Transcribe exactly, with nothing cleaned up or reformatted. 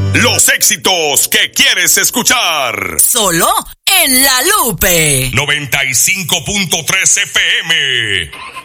Los éxitos que quieres escuchar. Solo en La Lupe. noventa y cinco punto tres F M.